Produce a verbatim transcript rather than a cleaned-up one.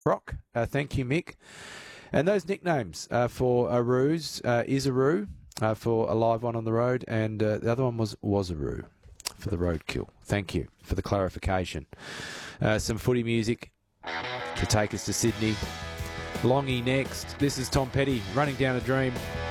Rock. Uh, thank you, Mick. And those nicknames uh, for Aroos, uh, Isaroo uh, for a live one on the road, and uh, the other one was Wasaroo for the roadkill. Thank you for the clarification. Uh, some footy music to take us to Sydney. Longy next. This is Tom Petty, Running Down a Dream.